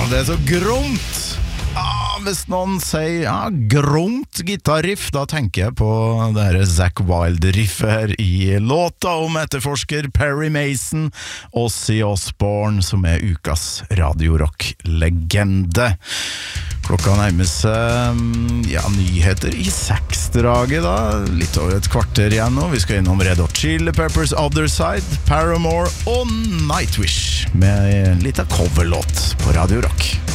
det så gromt. Hvis noen sier gromt gitarriff, da tenker jeg på det her Zakk Wylde-riffet her i låta om etterforsker Perry Mason, Ozzy Osbourne, som ukas radiorock-legende. Klokka nærmer seg nyheter i 6-draget da, litt over et kvarter igjen nå. Vi skal innom Red Hot Chili Peppers, Other Side, Paramore og Nightwish med en liten coverlåt på Radio Rock.